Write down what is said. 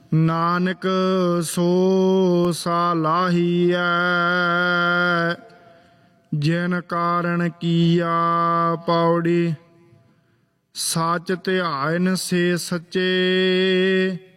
ਨਾਨਕ ਸੋ ਸਾਲਾਹੀਐ, ਜਿਨ ਕਾਰਨ ਕੀਆ ਪੌੜੀ। ਸੱਚ ਧਿਆਇਨ ਸੇ ਸੱਚੇ,